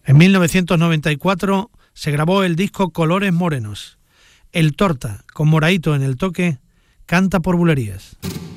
En 1994 se grabó el disco Colores Morenos. El Torta, con Moraito en el toque, canta por bulerías.